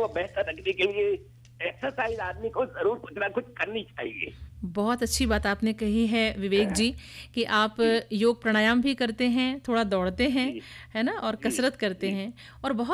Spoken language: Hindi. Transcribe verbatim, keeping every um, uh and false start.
को बेहतर रखने के लिए एक्सरसाइज आदमी को जरूर कुछ ना कुछ करनी चाहिए। बहुत अच्छी बात आपने कही है विवेक जी कि आप जी योग प्राणायाम भी करते हैं, थोड़ा दौड़ते हैं, जी है ना? और जी कसरत करते जी हैं और बहुत